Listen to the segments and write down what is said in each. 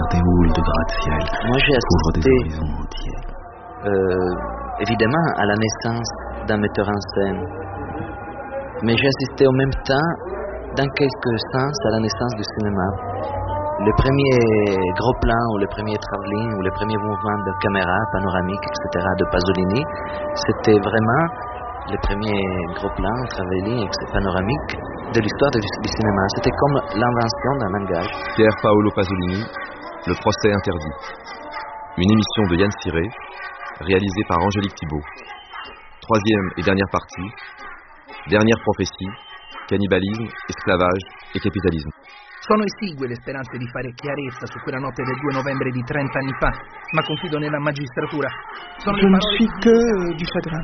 travers des houles de gratte-ciel couvrent des horizons entiers. Évidemment à la naissance d'un metteur en scène, mais j'ai assisté en même temps, dans quelque sens, à la naissance du cinéma. Les premiers gros plans ou les premiers travelling ou les premiers mouvements de caméra, panoramique, etc. de Pasolini, c'était vraiment les premiers gros plans, travelling, panoramiques de l'histoire du cinéma. C'était comme l'invention d'un langage. Pier Paolo Pasolini, le procès interdit. Une émission de Yann Siré, réalisée par Angélique Thibault. Troisième et dernière partie, dernière prophétie, cannibalisme, esclavage et capitalisme. Sono esigue le speranze di fare chiarezza su quella notte del 2 novembre di 30 anni fa, ma confido nella magistratura. Je ne suis que du chagrin,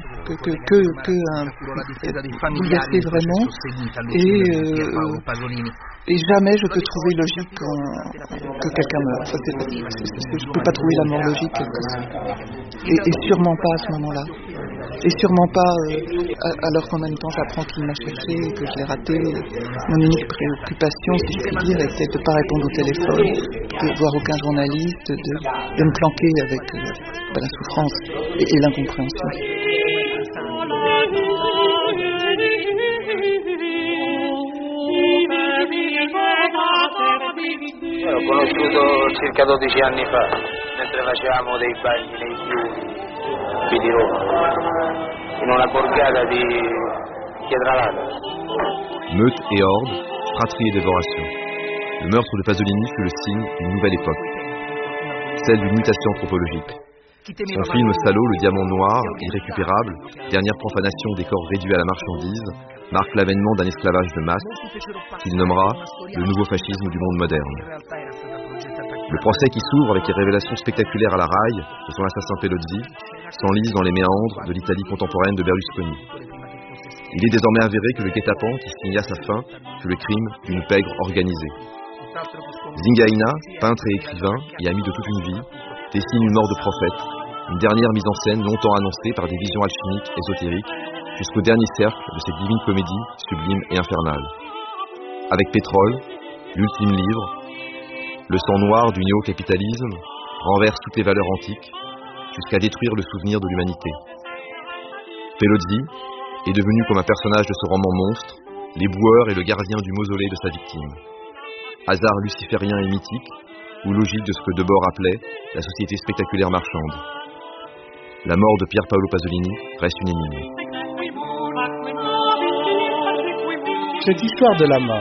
bouleversé vraiment, et jamais je peux trouver logique que quelqu'un meure. Ça, je ne peux pas trouver la mort logique, et sûrement pas à ce moment-là. Et sûrement pas alors qu'en même temps j'apprends qu'il m'a cherché et que je l'ai raté. Mon unique préoccupation, si je puis dire, était de ne pas répondre au téléphone, de voir aucun journaliste, de me planquer avec la souffrance et l'incompréhension. L'ho conosciuto circa 12 anni fa, mentre facevamo dei bagni nei fiumi qui di Roma, in una borgata di Pietralata. Meute et horde, fratrie et dévoration. Le meurtre de Pasolini fut le signe d'une nouvelle époque, celle d'une mutation anthropologique. Son film Salaud, le diamant noir, irrécupérable, dernière profanation des corps réduits à la marchandise, marque l'avènement d'un esclavage de masse qu'il nommera le nouveau fascisme du monde moderne. Le procès qui s'ouvre avec les révélations spectaculaires à la raille de son assassin Pelozzi s'enlise dans les méandres de l'Italie contemporaine de Berlusconi. Il est désormais avéré que le guet-apens qui signa sa fin fut le crime d'une pègre organisée. Zingaina, peintre et écrivain et ami de toute une vie, dessine une mort de prophète, une dernière mise en scène longtemps annoncée par des visions alchimiques ésotériques jusqu'au dernier cercle de cette divine comédie sublime et infernale. Avec Pétrole, l'ultime livre, le sang noir du néo-capitalisme renverse toutes les valeurs antiques jusqu'à détruire le souvenir de l'humanité. Pelozzi est devenu comme un personnage de ce roman monstre, l'éboueur et le gardien du mausolée de sa victime. Hasard luciférien et mythique, ou logique de ce que Debord appelait la société spectaculaire marchande. La mort de Pier Paolo Pasolini reste une énigme. Cette histoire de la mort